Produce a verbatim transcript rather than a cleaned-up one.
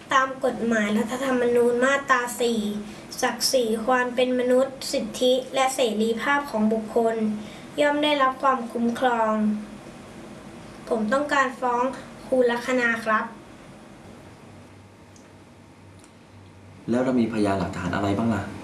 ตามกฎหมายรัฐธรรมนูญมาตราสี่ ศักดิ์ศรีความเป็นมนุษย์สิทธิและเสรีภาพของบุคคลย่อมได้รับความคุ้มครอง ผมต้องการฟ้องครูลัคนาครับแล้วเรามีพยานหลักฐานอะไรบ้างล่ะ